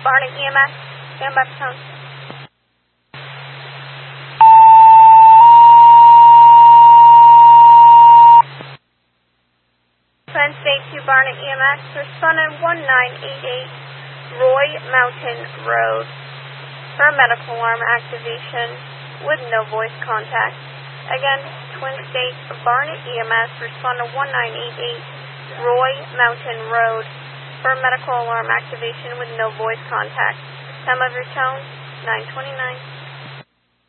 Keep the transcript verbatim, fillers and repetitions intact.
Barnet E M S, stand by for tone. Penn State to Barnet E M S, respondent one nine eight eight, Roy Mountain Road, for medical alarm activation with no voice contact. Again, Twin State Barnet E M S, respondent one nine eight eight, Roy Mountain Road, for medical alarm activation with no voice contact. Time of your tone, nine twenty-nine.